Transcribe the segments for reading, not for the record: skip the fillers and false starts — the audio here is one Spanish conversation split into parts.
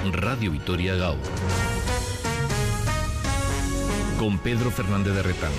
Radio Vitoria GAU. Con Pedro Fernández de Retán.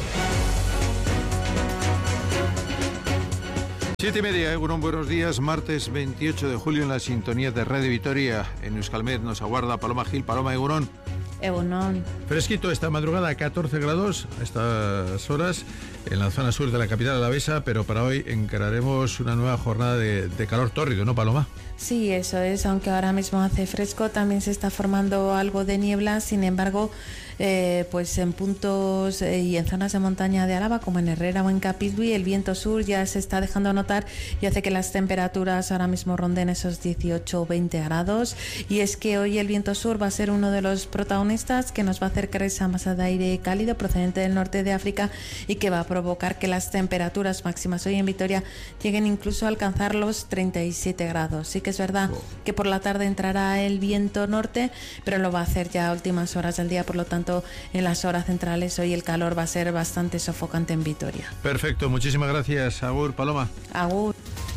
7:30, Egunon, buenos días. Martes 28 de julio en la sintonía de Radio Vitoria. En Euskalmet nos aguarda Paloma Gil. Paloma, Egunon. Egunon. Fresquito esta madrugada, 14 grados a estas horas en la zona sur de la capital alavesa, pero para hoy encararemos una nueva jornada de calor tórrido, ¿no, Paloma? Sí, eso es, aunque ahora mismo hace fresco, también se está formando algo de niebla. Sin embargo, pues en puntos y en zonas de montaña de Álava, como en Herrera o en Capizbi, el viento sur ya se está dejando notar y hace que las temperaturas ahora mismo ronden esos 18 o 20 grados. Y es que hoy el viento sur va a ser uno de los protagonistas que nos va a acercar esa masa de aire cálido procedente del norte de África y que va a provocar que las temperaturas máximas hoy en Vitoria lleguen incluso a alcanzar los 37 grados. Sí que es verdad que por la tarde entrará el viento norte, pero lo va a hacer ya a últimas horas del día, por lo tanto en las horas centrales hoy el calor va a ser bastante sofocante en Vitoria. Perfecto, muchísimas gracias. Agur, Paloma. Agur.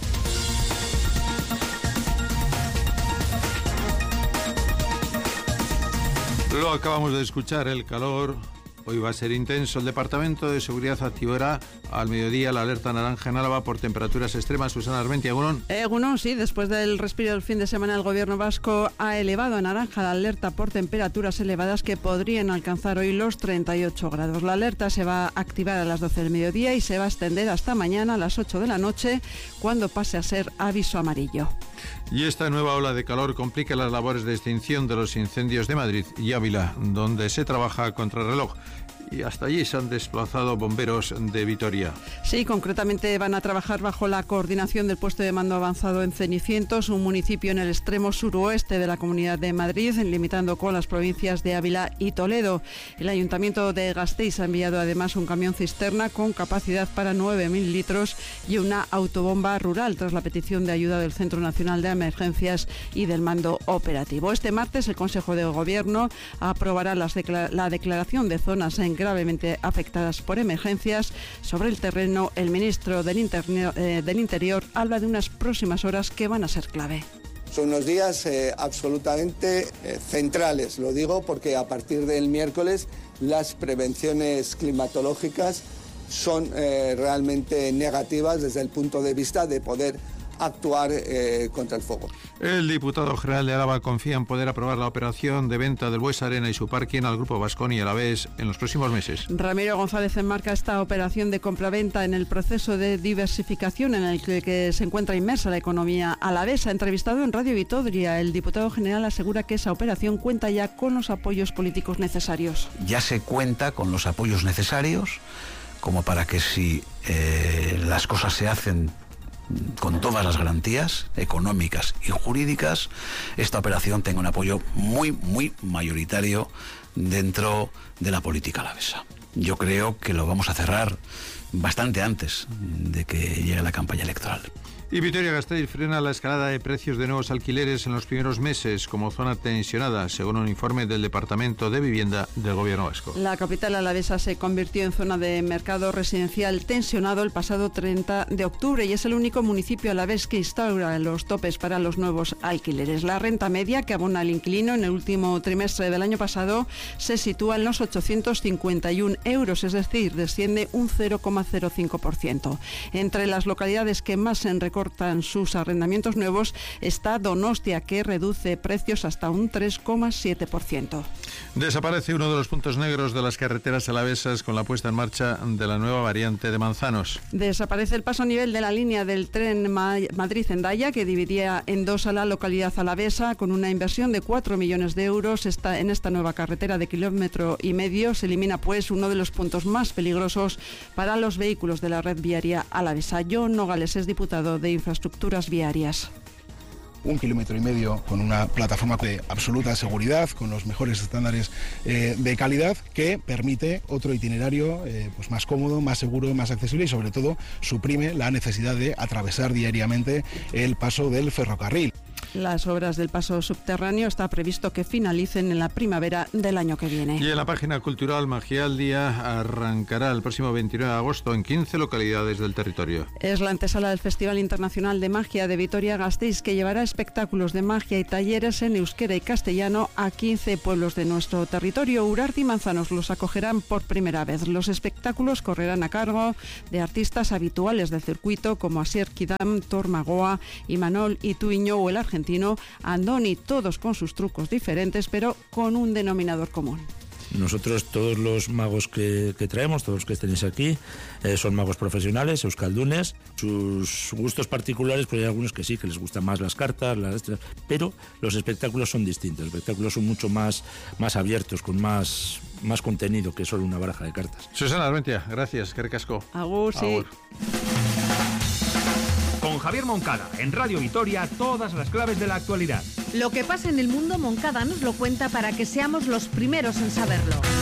Lo acabamos de escuchar, el calor hoy va a ser intenso. El Departamento de Seguridad activará al mediodía la alerta naranja en Álava por temperaturas extremas. Susana Armentia, Egunon. Egunon, sí, después del respiro del fin de semana, el gobierno vasco ha elevado a naranja la alerta por temperaturas elevadas que podrían alcanzar hoy los 38 grados. La alerta se va a activar a las 12 del mediodía y se va a extender hasta mañana a las 8 de la noche, cuando pase a ser aviso amarillo. Y esta nueva ola de calor complica las labores de extinción de los incendios de Madrid y Ávila, donde se trabaja a contrarreloj. Y hasta allí se han desplazado bomberos de Vitoria. Sí, concretamente van a trabajar bajo la coordinación del puesto de mando avanzado en Cenicientos, un municipio en el extremo suroeste de la Comunidad de Madrid, limitando con las provincias de Ávila y Toledo. El Ayuntamiento de Gasteiz ha enviado además un camión cisterna con capacidad para 9.000 litros y una autobomba rural, tras la petición de ayuda del Centro Nacional de Emergencias y del Mando Operativo. Este martes el Consejo de Gobierno aprobará la declaración de zonas gravemente afectadas por emergencias. Sobre el terreno, el ministro del Interior habla de unas próximas horas que van a ser clave. Son unos días absolutamente centrales, lo digo porque a partir del miércoles las prevenciones climatológicas son realmente negativas desde el punto de vista de poder actuar contra el fuego. El diputado general de Álava confía en poder aprobar la operación de venta del Buesa Arena y su parking al Grupo Vasconi y Alavés en los próximos meses. Ramiro González enmarca esta operación de compraventa en el proceso de diversificación en el que se encuentra inmersa la economía alavesa. Entrevistado en Radio Vitoria, el diputado general asegura que esa operación cuenta ya con los apoyos políticos necesarios. Ya se cuenta con los apoyos necesarios como para que si las cosas se hacen con todas las garantías económicas y jurídicas, esta operación tenga un apoyo muy mayoritario dentro de la política alavesa. Yo creo que lo vamos a cerrar bastante antes de que llegue la campaña electoral. Y Vitoria-Gasteiz frena la escalada de precios de nuevos alquileres en los primeros meses como zona tensionada, según un informe del Departamento de Vivienda del Gobierno vasco. La capital alavesa se convirtió en zona de mercado residencial tensionado el pasado 30 de octubre y es el único municipio alavés que instaura los topes para los nuevos alquileres. La renta media que abona el inquilino en el último trimestre del año pasado se sitúa en los 851 euros, es decir, desciende un 0,05%. Entre las localidades que más se recortan sus arrendamientos nuevos está Donostia, que reduce precios hasta un 3,7%. Desaparece uno de los puntos negros de las carreteras alavesas con la puesta en marcha de la nueva variante de Manzanos. Desaparece el paso a nivel de la línea del tren Madrid-Hendaya, que dividía en dos a la localidad alavesa, con una inversión de 4 millones de euros. En esta nueva carretera de 1,5 kilómetros se elimina pues uno de los puntos más peligrosos para los vehículos de la red viaria alavesa. Jon Nogales es diputado de Infraestructuras Viarias. 1,5 kilómetros con una plataforma de absoluta seguridad, con los mejores estándares de calidad, que permite otro itinerario pues más cómodo, más seguro, más accesible y sobre todo suprime la necesidad de atravesar diariamente el paso del ferrocarril. Las obras del paso subterráneo está previsto que finalicen en la primavera del año que viene. Y en la página cultural, Magialdia arrancará el próximo 29 de agosto en 15 localidades del territorio. Es la antesala del Festival Internacional de Magia de Vitoria-Gasteiz, que llevará espectáculos de magia y talleres en euskera y castellano a 15 pueblos de nuestro territorio. Urarti y Manzanos los acogerán por primera vez. Los espectáculos correrán a cargo de artistas habituales del circuito como Asier Kidam, Tormagoa, Imanol Ituiño o el argentino Andoni, todos con sus trucos diferentes, pero con un denominador común. Nosotros, todos los magos que traemos, todos los que tenéis aquí, son magos profesionales, euskaldunes. Sus gustos particulares, pues hay algunos que sí, que les gustan más las cartas, pero los espectáculos son distintos. Los espectáculos son mucho más abiertos, con más contenido que solo una baraja de cartas. Susana Armentia, gracias, que recasco. Agur, sí. Agur. Con Javier Moncada, en Radio Vitoria, todas las claves de la actualidad. Lo que pasa en el mundo, Moncada nos lo cuenta para que seamos los primeros en saberlo.